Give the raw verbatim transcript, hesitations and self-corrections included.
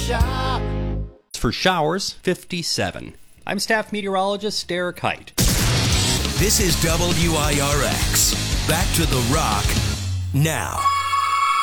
shop. For showers, fifty-seven. I'm staff meteorologist Derek Height. This is W I R X. Back to the rock now.